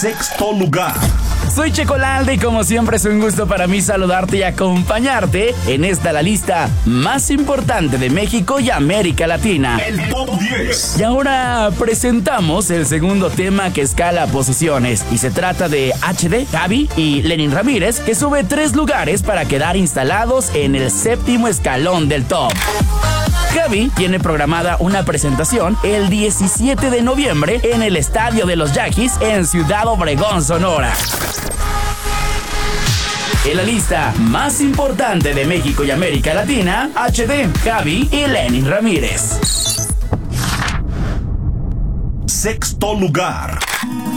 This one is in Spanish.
Sexto lugar. Soy Checolalde y como siempre es un gusto para mí saludarte y acompañarte en la lista más importante de México y América Latina. El Top 10. Y ahora presentamos el segundo tema que escala posiciones y se trata de HD, Javi y Lenin Ramírez, que sube 3 lugares para quedar instalados en el 7º escalón del top. Javi tiene programada una presentación el 17 de noviembre en el Estadio de los Yaquis en Ciudad Obregón, Sonora. En la lista más importante de México y América Latina, HD, Javi y Lenin Ramírez. Sexto lugar.